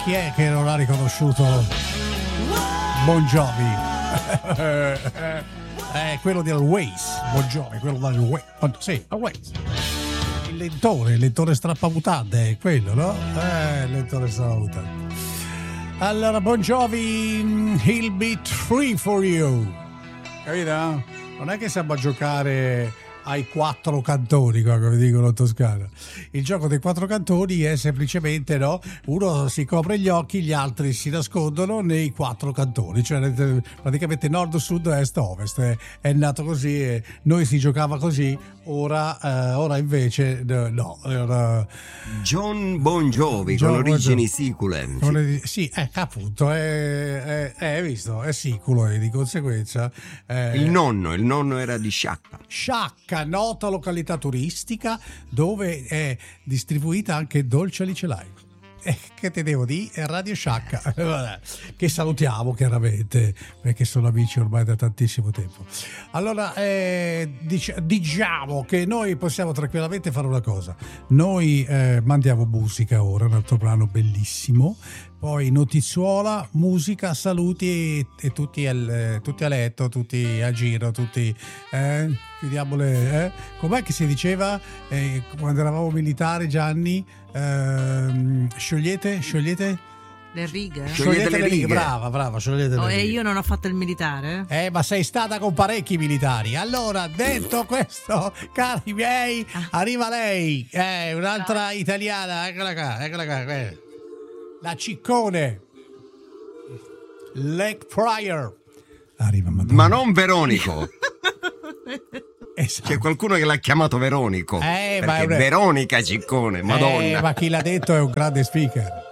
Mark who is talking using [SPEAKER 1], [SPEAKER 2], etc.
[SPEAKER 1] Chi è che non ha riconosciuto Bon Jovi? Quello di Always. Bon Jovi, quello da Always. Sì, Always. Il lentore strappamutante è quello, no? Il lentore strappamutante. Allora, Bon Jovi, He'll Be True for You. Capito? Non è che siamo a giocare ai 4 cantoni, come dicono in Toscana. Il gioco dei 4 cantoni è semplicemente, no, uno si copre gli occhi, gli altri si nascondono nei 4 cantoni, cioè praticamente nord, sud, est, ovest. È nato così e noi si giocava così. Ora invece no.
[SPEAKER 2] John Bon Jovi con origini sicule.
[SPEAKER 1] Sì, appunto, hai visto, è siculo e di conseguenza
[SPEAKER 2] il nonno era di
[SPEAKER 1] Sciacca, nota località turistica dove è distribuita anche dolce alice live. Che te devo dire? È Radio Sciacca, che salutiamo chiaramente perché sono amici ormai da tantissimo tempo. Allora diciamo che noi possiamo tranquillamente fare una cosa: noi mandiamo musica ora, un altro brano bellissimo, poi notizuola, musica, saluti e tutti a letto, tutti a giro, tutti chiudiamo le com'è che si diceva quando eravamo militari, Gianni? Sciogliete
[SPEAKER 3] le righe?
[SPEAKER 1] Sciogliete le righe. Brava, sciogliete le righe.
[SPEAKER 3] E io non ho fatto il militare?
[SPEAKER 1] Ma sei stata con parecchi militari. Allora, detto questo, cari miei, arriva lei, un'altra italiana, eccola qua. La Ciccone, Lake Pryor. Arriva Madonna.
[SPEAKER 2] Ma non Veronico.
[SPEAKER 1] Esatto.
[SPEAKER 2] C'è qualcuno che l'ha chiamato Veronico, perché
[SPEAKER 1] ma
[SPEAKER 2] Veronica Ciccone, Madonna.
[SPEAKER 1] Ma chi l'ha detto è un grande speaker.